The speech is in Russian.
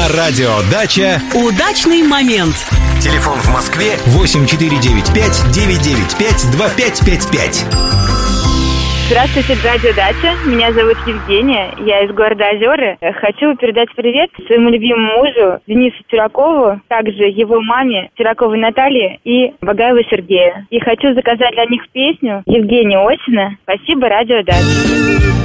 На радио «Дача» удачный момент. Телефон в Москве 8495-995-2555. Здравствуйте, радио «Дача». Меня зовут Евгения, я из города Озеры. Хочу передать привет своему любимому мужу Денису Тюракову, также его маме Тюраковой Наталье и Багаеву Сергею. И хочу заказать для них песню Евгения Осина. Спасибо, радио «Дача».